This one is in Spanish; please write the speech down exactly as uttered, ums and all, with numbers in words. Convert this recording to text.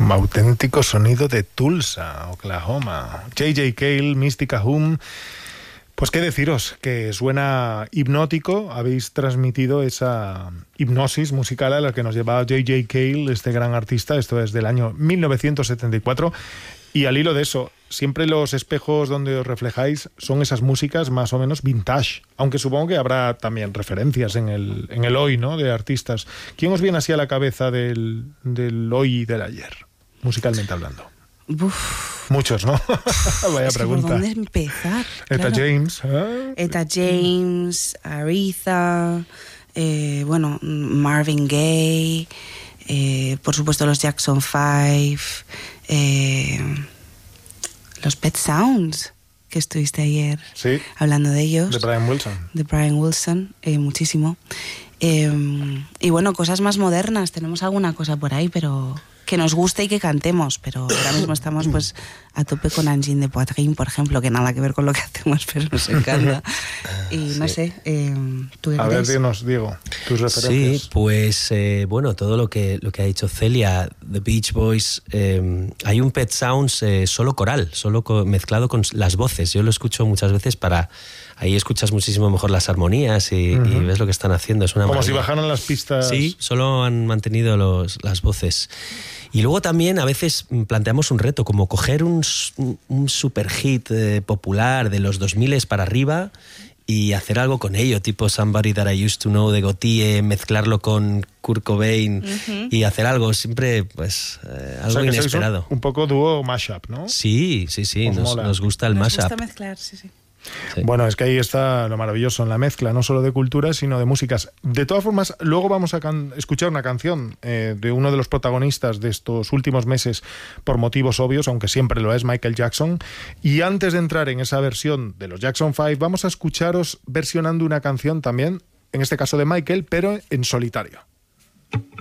Un auténtico sonido de Tulsa, Oklahoma. J J Cale, Mystica Hum. Pues qué deciros, que suena hipnótico. Habéis transmitido esa hipnosis musical a la que nos llevaba J J Cale, este gran artista. Esto es del año mil novecientos setenta y cuatro. Y al hilo de eso, siempre los espejos donde os reflejáis son esas músicas más o menos vintage. Aunque supongo que habrá también referencias en el, en el hoy, ¿no?, de artistas. ¿Quién os viene así a la cabeza del, del hoy y del ayer, musicalmente hablando? Uf. Muchos, ¿no? Vaya es que pregunta. ¿por dónde empezar? Etta Claro. James. ¿eh? Etta James, Aretha, eh, bueno, Marvin Gaye, eh, por supuesto los Jackson Five, eh, los Pet Sounds, que estuviste ayer Sí. hablando de ellos. De Brian Wilson. De Brian Wilson, eh, muchísimo. Eh, y bueno, cosas más modernas, tenemos alguna cosa por ahí, pero que nos guste y que cantemos, pero ahora mismo estamos pues a tope con Angine de Poitrine, por ejemplo, que nada que ver con lo que hacemos, pero nos encanta. Y no Sí. sé, eh, ¿tú qué A ver, crees? dinos, Diego, tus referencias. Sí, pues eh, bueno, todo lo que, lo que ha dicho Celia, The Beach Boys, eh, hay un Pet Sounds eh, solo coral, solo co- mezclado con las voces. Yo lo escucho muchas veces para... Ahí escuchas muchísimo mejor las armonías y, Ujú. y ves lo que están haciendo. Es una Como si maravilla. bajaran las pistas. Sí, solo han mantenido los, las voces. Y luego también a veces planteamos un reto, como coger un, s- un- un super hit eh, popular de los dos mil para arriba y hacer algo con ello, tipo Somebody That I Used to Know de Gotye, mezclarlo con Kurt Cobain Ujú. y hacer algo siempre, pues, eh, O algo sea, que sois inesperado. Un, un poco dúo mashup, ¿no? Sí, sí, sí, Os nos, mola. nos gusta el Nos mashup. gusta mezclar, sí, sí. Sí. Bueno, es que ahí está lo maravilloso en la mezcla, no solo de culturas, sino de músicas. De todas formas, luego vamos a can- escuchar una canción eh, de uno de los protagonistas de estos últimos meses, por motivos obvios, aunque siempre lo es, Michael Jackson. Y antes de entrar en esa versión de los Jackson Five, vamos a escucharos versionando una canción también, en este caso de Michael, pero en solitario.